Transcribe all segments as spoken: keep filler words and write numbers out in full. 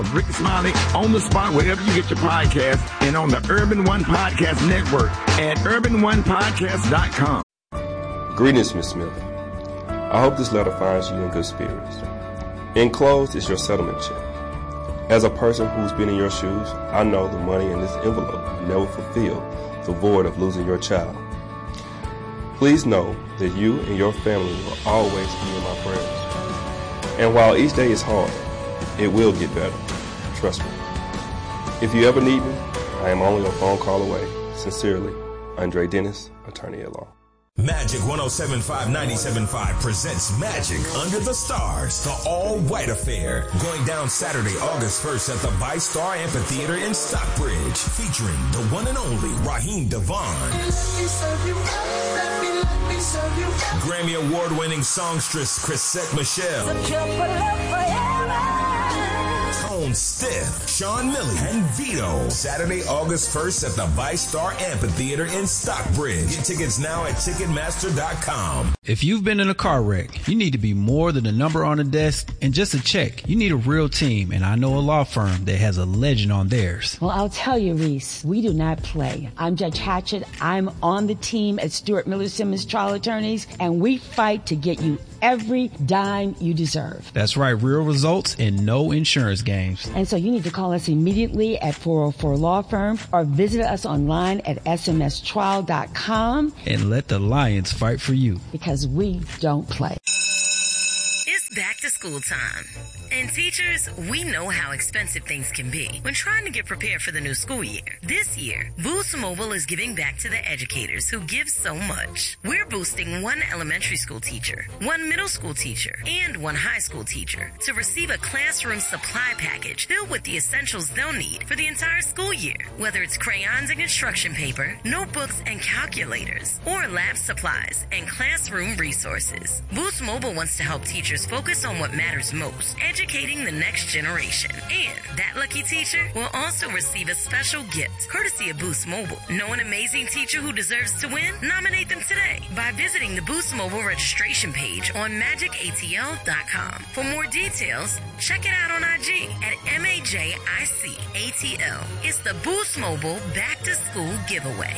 Rick Smiley on the spot wherever you get your podcast and on the Urban One Podcast Network at urban one podcast dot com. Greetings, Miz Smith. I hope this letter finds you in good spirits. Enclosed is your settlement check. As a person who's been in your shoes, I know the money in this envelope never fulfilled the void of losing your child. Please know that you and your family will always be in my prayers. And while each day is hard, it will get better. Trust me. If you ever need me, I am only a phone call away. Sincerely, Andre Dennis, attorney at law. Magic one oh seven point five ninety-seven point five presents Magic Under the Stars, the all-white affair, going down Saturday, August first at the ViStar Amphitheater in Stockbridge, featuring the one and only Raheem Devon, Grammy Award-winning songstress Chrisette Michele, Tone Stith, Sean Milley, and Vito. Saturday, August first at the ViStar Amphitheater in Stockbridge. Get tickets now at Ticketmaster dot com. If you've been in a car wreck, you need to be more than a number on a desk and just a check. You need a real team, and I know a law firm that has a legend on theirs. Well, I'll tell you, Reese, we do not play. I'm Judge Hatchett. I'm on the team at Stuart Miller Simmons Trial Attorneys, and we fight to get you every dime you deserve. That's right, real results and no insurance games. And so you need to call us immediately at four oh four Law Firm or visit us online at S M S trial dot com. And let the Lions fight for you. Because we don't play. It's back to school time. And teachers, we know how expensive things can be when trying to get prepared for the new school year. This year, Boost Mobile is giving back to the educators who give so much. We're boosting one elementary school teacher, one middle school teacher, and one high school teacher to receive a classroom supply package filled with the essentials they'll need for the entire school year. Whether it's crayons and construction paper, notebooks and calculators, or lab supplies and classroom resources. Boost Mobile wants to help teachers focus on what matters most, educating the next generation. And that lucky teacher will also receive a special gift, courtesy of Boost Mobile. Know an amazing teacher who deserves to win? Nominate them today by visiting the Boost Mobile registration page on magic A T L dot com. For more details, check it out on I G at M A J I C A T L. It's the Boost Mobile Back to School Giveaway.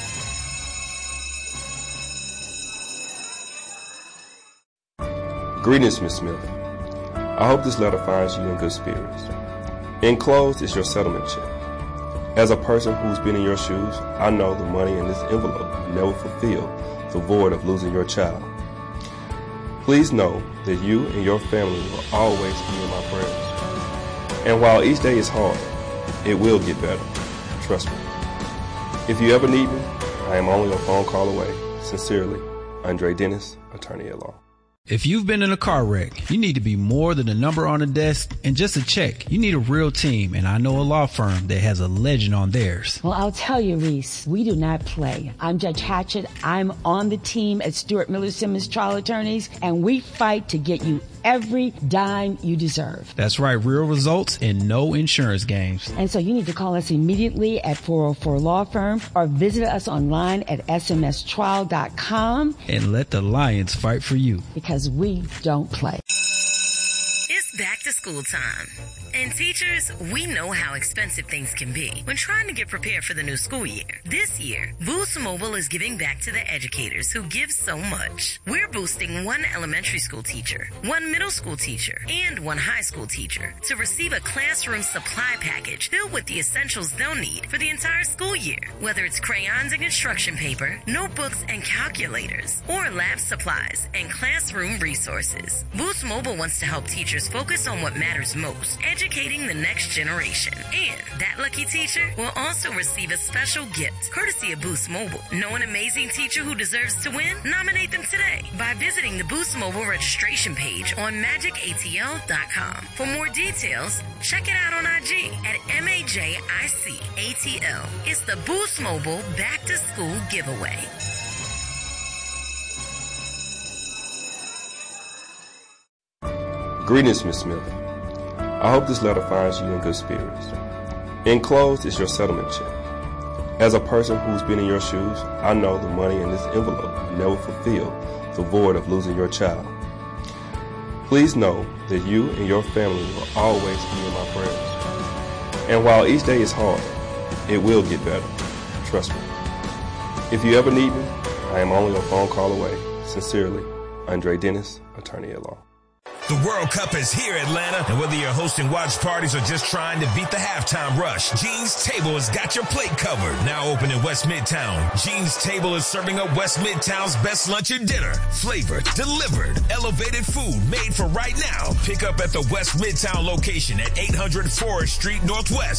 Greetings, Miz Smith. I hope this letter finds you in good spirits. Enclosed is your settlement check. As a person who's been in your shoes, I know the money in this envelope never fulfilled the void of losing your child. Please know that you and your family will always be in my prayers. And while each day is hard, it will get better. Trust me. If you ever need me, I am only a phone call away. Sincerely, Andre Dennis, attorney at law. If you've been in a car wreck, you need to be more than a number on a desk and just a check. You need a real team, and I know a law firm that has a legend on theirs. Well, I'll tell you, Reese, we do not play. I'm Judge Hatchett. I'm on the team at Stuart Miller Simmons Trial Attorneys, and we fight to get you every dime you deserve. That's right, real results and no insurance games. And so you need to call us immediately at four oh four Law Firm or visit us online at S M S trial dot com. And let the Lions fight for you. Because we don't play. It's back to school time. And teachers, we know how expensive things can be when trying to get prepared for the new school year. This year, Boost Mobile is giving back to the educators who give so much. We're boosting one elementary school teacher, one middle school teacher, and one high school teacher to receive a classroom supply package filled with the essentials they'll need for the entire school year. Whether it's crayons and construction paper, notebooks and calculators, or lab supplies and classroom resources. Boost Mobile wants to help teachers focus on what matters most, educating the next generation. And that lucky teacher will also receive a special gift, courtesy of Boost Mobile. Know an amazing teacher who deserves to win? Nominate them today by visiting the Boost Mobile registration page on magic A T L dot com. For more details, check it out on I G at M A J I C A T L. It's the Boost Mobile Back to School Giveaway. Greetings, Miz Smith. I hope this letter finds you in good spirits. Enclosed is your settlement check. As a person who's been in your shoes, I know the money in this envelope never fulfilled the void of losing your child. Please know that you and your family will always be in my prayers. And while each day is hard, it will get better. Trust me. If you ever need me, I am only a phone call away. Sincerely, Andre Dennis, attorney at law. The World Cup is here, Atlanta, and whether you're hosting watch parties or just trying to beat the halftime rush, Gene's Table has got your plate covered. Now open in West Midtown, Gene's Table is serving up West Midtown's best lunch and dinner. Flavored, delivered, elevated food made for right now. Pick up at the West Midtown location at eight hundred Forest Street Northwest.